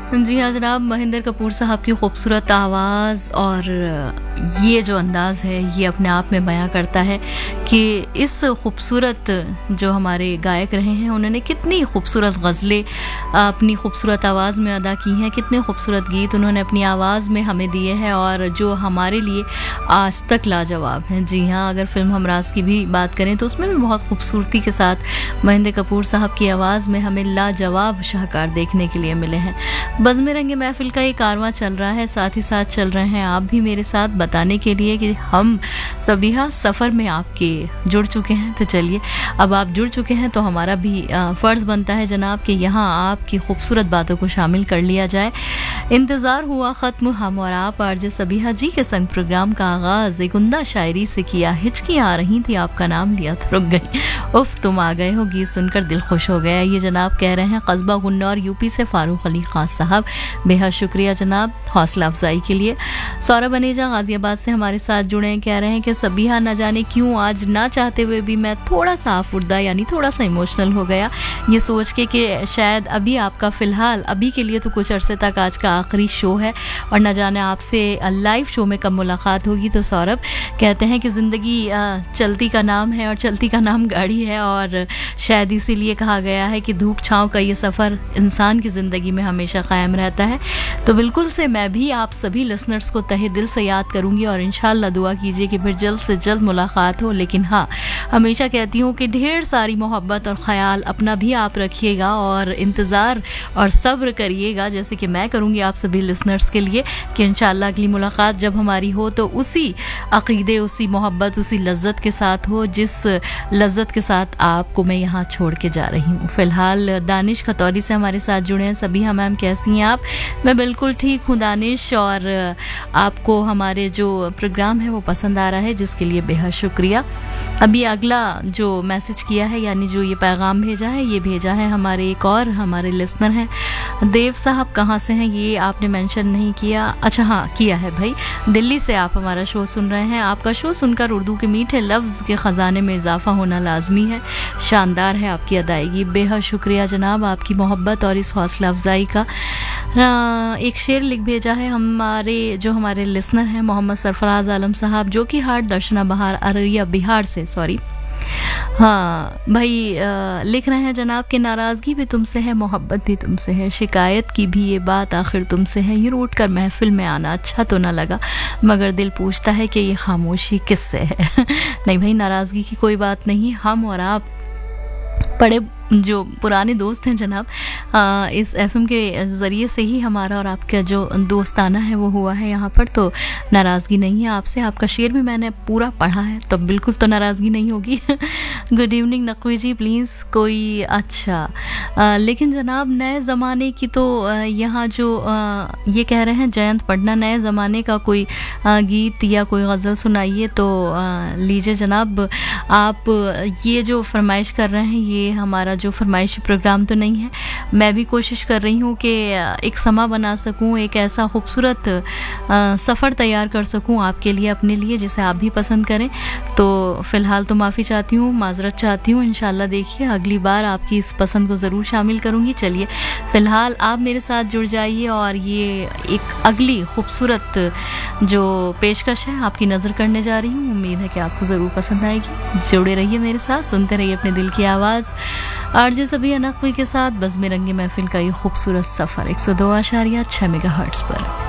जी हाँ जनाब, महेंद्र कपूर साहब की खूबसूरत आवाज़ और ये जो अंदाज़ है ये अपने आप में बयां करता है कि इस खूबसूरत जो हमारे गायक रहे हैं उन्होंने कितनी खूबसूरत गज़लें अपनी खूबसूरत आवाज़ में अदा की हैं, कितने खूबसूरत गीत उन्होंने अपनी आवाज़ में हमें दिए हैं और जो हमारे लिए आज तक लाजवाब हैं। जी हाँ, अगर फिल्म हमराज की भी बात करें तो उसमें भी बहुत खूबसूरती के साथ महेंद्र कपूर साहब की आवाज़ में हमें लाजवाब शाहकार देखने के लिए मिले हैं। बज़्म रंग महफिल का ये कारवां चल रहा है, साथ ही साथ चल रहे हैं आप भी मेरे साथ बताने के लिए कि हम सबिहा सफ़र में आपके जुड़ चुके हैं। तो चलिए, अब आप जुड़ चुके हैं तो हमारा भी फ़र्ज़ बनता है जनाब कि यहाँ आपकी खूबसूरत बातों को शामिल कर लिया जाए। इंतज़ार हुआ ख़त्म, हम और आप आरजे सबिहा जी के संग प्रोग्राम का आगाज़ एक उम्दा शायरी से किया। हिचकियाँ आ रही थी, आपका नाम लिया तो रुक गई, उफ तुम आ गए हो, गीत सुनकर दिल खुश हो गया। ये जनाब कह रहे हैं कस्बा गुन्नौर यूपी से फारूक अली खान साहब, बेहद शुक्रिया जनाब हौसला अफजाई के लिए। सौरभ अनेजा गाजियाबाद से हमारे साथ जुड़े हैं, कह रहे हैं कि सबिहा न जाने क्यों आज ना चाहते हुए भी मैं थोड़ा सा आफुर्दा यानी थोड़ा सा इमोशनल हो गया, ये सोच के कि शायद अभी आपका फ़िलहाल अभी के लिए तो कुछ अरसे तक आज का आखिरी शो है और न जाने आपसे लाइव शो में कब मुलाकात होगी। तो सौरभ कहते हैं कि ज़िंदगी चलती का नाम है और चलती का नाम गाड़ी है और शायद इसीलिए कहा गया है कि धूप छाँव का ये सफ़र इंसान की ज़िंदगी में हमेशा कायम रहता है। तो बिल्कुल से मैं भी आप सभी लिसनर्स को तहे दिल से याद करूंगी और इंशाल्लाह दुआ कीजिए कि फिर जल्द से जल्द मुलाकात हो। लेकिन हाँ, हमेशा कहती हूँ कि ढेर सारी मोहब्बत और ख्याल अपना भी आप रखिएगा और इंतज़ार और सब्र करिएगा, जैसे कि मैं करूँगी आप सभी लिसनर्स के लिए कि इंशाल्लाह अगली मुलाकात जब हमारी हो तो उसी अक़ीदे, उसी मोहब्बत, उसी लज्जत के साथ हो जिस लज्जत के साथ आपको मैं यहाँ छोड़ के जा रही हूँ। फ़िलहाल दानिश खतौरी से हमारे साथ जुड़े हैं। सबिहा मैम कैसी हैं आप? मैं बिल्कुल ठीक हूँ दानिश, और आपको हमारे जो प्रोग्राम है वो पसंद आ रहा है, जिसके लिए बेहद शुक्रिया। अभी अगला जो मैसेज किया है यानी जो ये पैगाम भेजा है, ये भेजा है हमारे एक और हमारे लिसनर हैं देव साहब। कहाँ से हैं ये आपने मेंशन नहीं किया। अच्छा हाँ, किया है भाई, दिल्ली से आप हमारा शो सुन रहे हैं। आपका शो सुनकर उर्दू के मीठे लफ्ज़ के ख़जाने में इजाफा होना लाजमी है। शानदार है आपकी अदायगी, बेहद शुक्रिया जनाब आपकी मोहब्बत और इस हौसला अफजाई का। एक शेर लिख भेजा है हमारे लिसनर हैं मोहम्मद सरफराज आलम साहब, जो कि हाट दर्शना बहार अररिया बिहार से, सॉरी हाँ भाई, लिख रहे हैं जनाब कि नाराज़गी भी तुमसे है, मोहब्बत भी तुमसे है, शिकायत की भी ये बात आखिर तुमसे है, यूँ रूठ कर महफिल में आना अच्छा तो ना लगा, मगर दिल पूछता है कि ये खामोशी किससे है। नहीं भाई, नाराज़गी की कोई बात नहीं, हम और आप बड़े जो पुराने दोस्त हैं जनाब, इस एफएम के ज़रिए से ही हमारा और आपका जो दोस्ताना है वो हुआ है यहाँ पर, तो नाराज़गी नहीं है आपसे। आपका शेर भी मैंने पूरा पढ़ा है तो बिल्कुल तो नाराज़गी नहीं होगी। Good evening Naqvi ji, please कोई अच्छा लेकिन जनाब नए ज़माने की तो यहाँ जो ये कह रहे हैं जयंत पढ़ना, नए ज़माने का कोई गीत या कोई गज़ल सुनाइए तो लीजिए जनाब। आप ये जो फरमाइश कर रहे हैं ये हमारा जो फरमाइशी प्रोग्राम तो नहीं है, मैं भी कोशिश कर रही हूँ कि एक समा बना सकूँ, एक ऐसा खूबसूरत सफ़र तैयार कर सकूँ आपके लिए, अपने लिए, जिसे आप भी पसंद करें। तो फ़िलहाल तो माफ़ी चाहती हूँ, माज़रत चाहती हूँ। इंशाल्लाह देखिए अगली बार आपकी इस पसंद को ज़रूर शामिल करूँगी। चलिए फ़िलहाल आप मेरे साथ जुड़ जाइए और ये एक अगली खूबसूरत जो पेशकश है आपकी नज़र करने जा रही हूँ। उम्मीद है कि आपको ज़रूर पसंद आएगी। जुड़े रहिए मेरे साथ, सुनते रहिए अपने दिल की आवाज़ आरजे सबिहा नकवी के साथ बज़्म रंग महफिल का ये खूबसूरत सफ़र 102.6 मेगाहर्ट्ज़ पर।